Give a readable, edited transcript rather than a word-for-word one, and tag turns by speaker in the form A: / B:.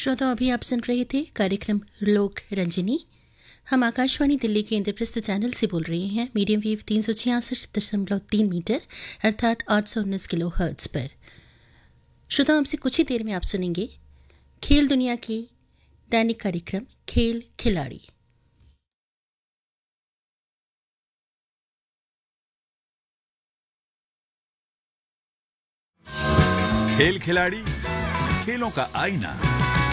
A: श्रोता, अभी आप सुन रहे थे कार्यक्रम लोक रंजनी। हम आकाशवाणी दिल्ली के इंद्रप्रस्थ चैनल से बोल रहे हैं, मीडियम वेव 366.3 मीटर अर्थात 819 किलो हर्ट्ज पर। श्रोता, हमसे कुछ ही देर में आप सुनेंगे खेल दुनिया की दैनिक कार्यक्रम खेल खिलाड़ी।
B: खेल खिलाड़ी, खेलों का आईना।